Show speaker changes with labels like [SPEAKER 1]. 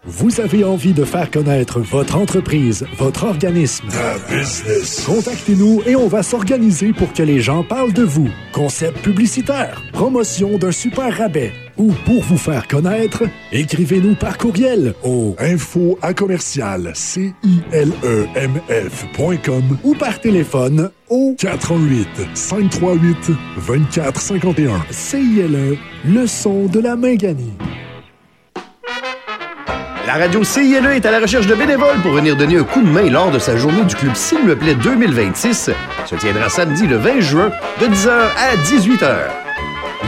[SPEAKER 1] Vous avez envie de faire connaître votre entreprise, votre organisme,
[SPEAKER 2] business.
[SPEAKER 1] Contactez-nous et on va s'organiser pour que les gens parlent de vous. Concept publicitaire, promotion d'un super rabais ou pour vous faire connaître, écrivez-nous par courriel au
[SPEAKER 2] info@commercial-cilemf.com
[SPEAKER 1] ou par téléphone au
[SPEAKER 2] 418 538 2451.
[SPEAKER 1] CILE, le son de la Minganie.
[SPEAKER 3] La radio CILE est à la recherche de bénévoles pour venir donner un coup de main lors de sa journée du club S'il me plaît 2026. Se tiendra samedi le 20 juin de 10h à 18h.